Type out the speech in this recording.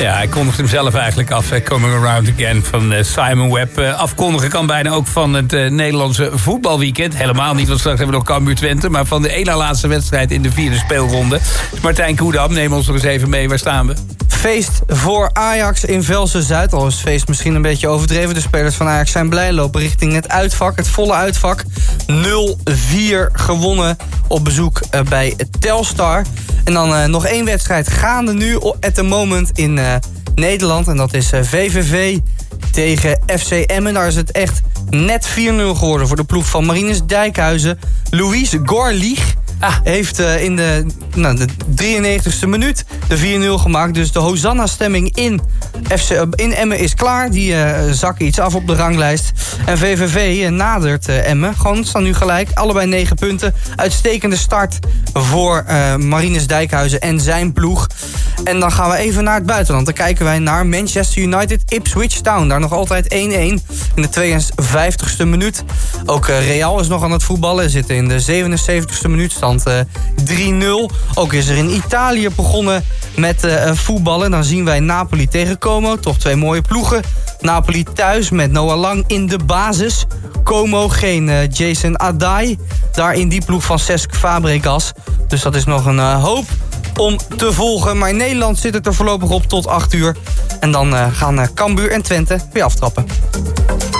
Ja, hij kondigt hem zelf eigenlijk af. Coming Around Again van Simon Webb. Afkondigen kan bijna ook van het Nederlandse voetbalweekend. Helemaal niet, want straks hebben we nog Cambuur Twente. Maar van de ene laatste wedstrijd in de 4e speelronde. Martijn Koedam, neem ons nog eens even mee. Waar staan we? Feest voor Ajax in Velsen-Zuid. Al is het feest misschien een beetje overdreven. De spelers van Ajax zijn blij, lopen richting het uitvak. Het volle uitvak. 0-4 gewonnen op bezoek bij Telstar. En dan nog 1 wedstrijd gaande nu at the moment in Nederland. En dat is VVV tegen FC Emmen. Daar is het echt net 4-0 geworden voor de ploeg van Marinus Dijkhuizen. Louise Gorlich heeft in de 93ste minuut de 4-0 gemaakt. Dus de Hosanna-stemming in Emmen is klaar. Die zakken iets af op de ranglijst. En VVV nadert Emmen. Gewoon staan nu gelijk. Allebei 9 punten. Uitstekende start voor Marinus Dijkhuizen en zijn ploeg. En dan gaan we even naar het buitenland. Dan kijken wij naar Manchester United Ipswich Town. Daar nog altijd 1-1 in de 52ste minuut. Ook Real is nog aan het voetballen. Zitten in de 77ste minuut. Stand 3-0. Ook is er in Italië begonnen met voetballen. Dan zien wij Napoli tegen Como. Toch 2 mooie ploegen. Napoli thuis met Noah Lang in de basis. Como geen Jason Adai. Daar in die ploeg van Cesc Fabregas. Dus dat is nog een hoop om te volgen. Maar in Nederland zit het er voorlopig op tot 8 uur. En dan gaan Cambuur en Twente weer aftrappen.